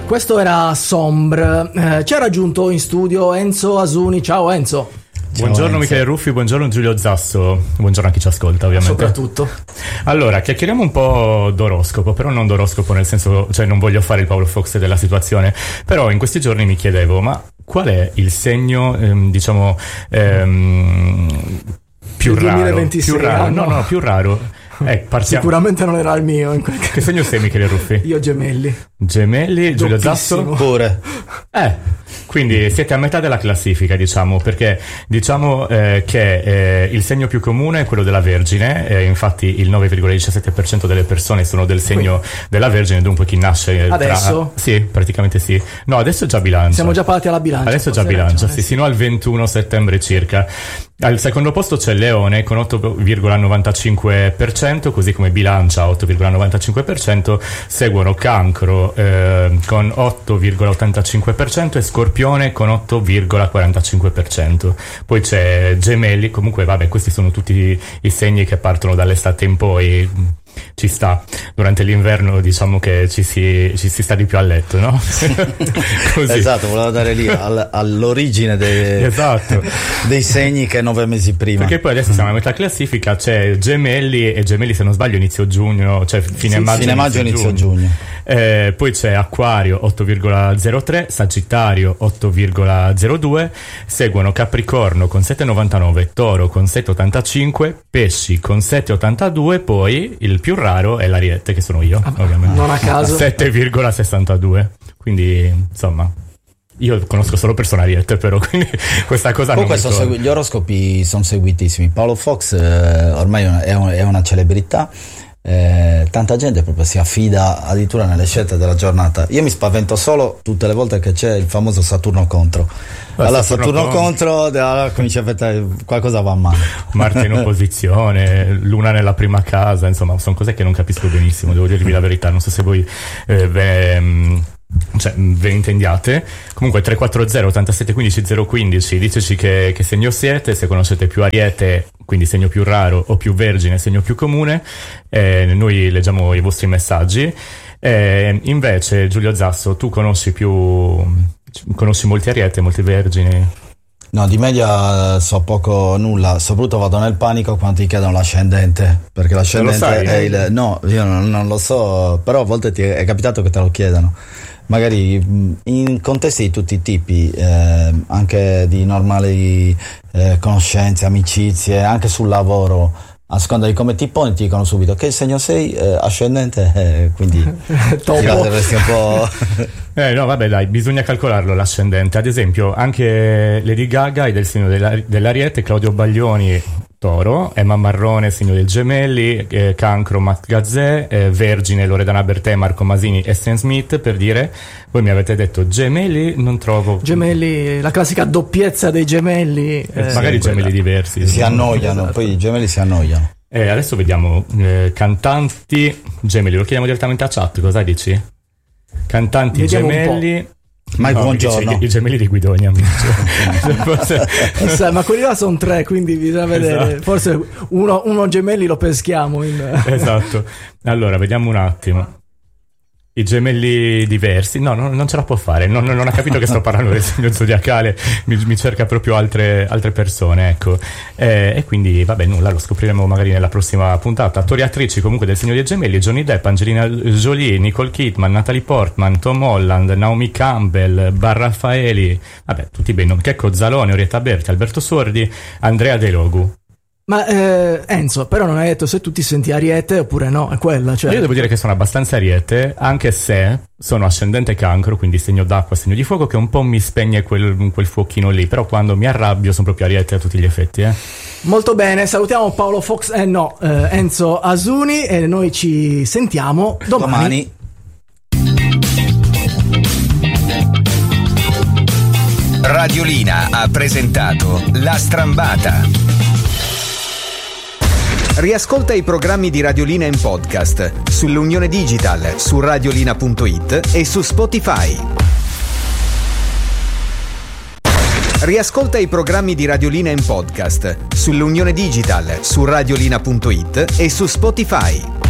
Questo era Sombre. Ci ha raggiunto in studio Enzo Asuni. Ciao Enzo. Buongiorno Enzo. Michele Ruffi, buongiorno Giulio Zasso, buongiorno a chi ci ascolta ovviamente. Soprattutto. Allora, chiacchieriamo un po' d'oroscopo, però non d'oroscopo nel senso, cioè non voglio fare il Paolo Fox della situazione, però in questi giorni mi chiedevo, ma qual è il segno, più raro? 2026, più raro, più raro. Sicuramente non era il mio in quel caso. Che segno sei Michele Ruffi? Io Gemelli. Gemelli, Giulio Zasso? Pure. Quindi siete a metà della classifica, diciamo, perché diciamo che il segno più comune è quello della Vergine, infatti il 9,17% delle persone sono del segno della Vergine, dunque chi nasce adesso? Sì, praticamente sì. No, adesso è già bilancia. Siamo già passati alla bilancia. Adesso è già bilancia, sì, sino al 21 settembre circa. Al secondo posto c'è il Leone con 8,95%, così come Bilancia 8,95%, seguono Cancro con 8,85% e Scorpione con 8,45%. Poi c'è Gemelli, comunque vabbè, questi sono tutti i segni che partono dall'estate in poi. Ci sta, durante l'inverno diciamo che ci si sta di più a letto, no? Così. Esatto, volevo dare lì all'origine dei segni che 9 mesi prima. Perché poi adesso siamo a metà classifica, c'è Gemelli, e Gemelli se non sbaglio inizio giugno, cioè fine maggio inizio giugno. Poi c'è Acquario 8,03, Sagittario 8,02, seguono Capricorno con 7,99, Toro con 7,85, Pesci con 7,82, poi il più raro è l'Ariete, che sono io, ovviamente. Non a caso. 7,62. Quindi, insomma, io conosco solo persone Ariete, però, quindi questa cosa comunque non gli oroscopi sono seguitissimi. Paolo Fox ormai è una celebrità. Tanta gente proprio si affida addirittura nelle scelte della giornata. Io mi spavento solo tutte le volte che c'è il famoso Saturno contro. Allora Saturno contro, allora comincia a vedere qualcosa va male. Marte in opposizione, Luna nella prima casa, insomma sono cose che non capisco benissimo, devo dirvi la verità. Non so se voi ve ne intendiate. Comunque 340 87 15 015, diteci che segno siete, se conoscete più Ariete, quindi segno più raro, o più Vergine, segno più comune. Noi leggiamo i vostri messaggi. Invece Giulio Zasso, tu conosci molti Ariete, molti Vergini? No, di media so poco nulla, soprattutto vado nel panico quando ti chiedono l'ascendente, perché l'ascendente è no, io non lo so, però a volte ti è capitato che te lo chiedano, magari in contesti di tutti i tipi, anche di normali conoscenze, amicizie, anche sul lavoro. A seconda di come ti poni ti dicono subito che segno sei, ascendente, quindi ti resti un po'. No vabbè dai, bisogna calcolarlo l'ascendente. Ad esempio anche Lady Gaga è del segno dell'Ariete, Claudio Baglioni Toro, Emma Marrone segno del Gemelli, Cancro Matt Gazzè, Vergine Loredana Bertè, Marco Masini e Stan Smith, per dire. Voi mi avete detto Gemelli, non trovo Gemelli, la classica doppiezza dei gemelli, magari gemelli diversi si annoiano, esatto. Poi i gemelli si annoiano. Adesso vediamo cantanti gemelli, lo chiediamo direttamente a chat, cosa dici? Cantanti vediamo gemelli. Ma buongiorno. I gemelli di Guidonia. Ma quelli là sono 3, quindi bisogna vedere. Esatto. Forse uno gemelli lo peschiamo. Esatto. Allora, vediamo un attimo. I gemelli diversi, no, non ce la può fare, non ha capito che sto parlando del segno zodiacale, mi cerca proprio altre persone, ecco. E quindi vabbè, nulla, lo scopriremo magari nella prossima puntata. Attori e attrici comunque del segno dei gemelli: Johnny Depp, Angelina Jolie, Nicole Kidman, Natalie Portman, Tom Holland, Naomi Campbell, Bar Raffaeli, vabbè, tutti bei nomi. Checco Zalone, Orietta Berti, Alberto Sordi, Andrea De Logu. Ma Enzo, però non hai detto se tu ti senti Ariete oppure no, è quella, cioè. Io devo dire che sono abbastanza Ariete, anche se sono ascendente Cancro, quindi segno d'acqua, segno di fuoco, che un po' mi spegne quel fuochino lì, però quando mi arrabbio sono proprio Ariete a tutti gli effetti, Molto bene, salutiamo Paolo Fox, Enzo Asuni, e noi ci sentiamo domani. Radiolina ha presentato La Strambata. Riascolta i programmi di Radiolina in podcast sull'Unione Digital, su radiolina.it e su Spotify. Riascolta i programmi di Radiolina in podcast sull'Unione Digital, su radiolina.it e su Spotify.